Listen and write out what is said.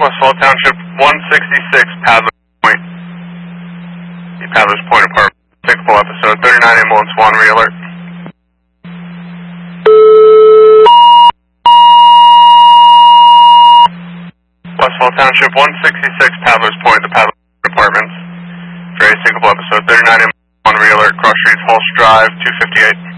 Westfall Township 166, Paddler's Point. The Paddler's Point apartment. Sinkable episode 39 ambulance 1, re-alert. Westfall Township 166, Paddler's Point, the Paddler's Point apartments. Very sinkable episode 39 ambulance 1, re-alert. Cross Streets, Hulse Drive, 258.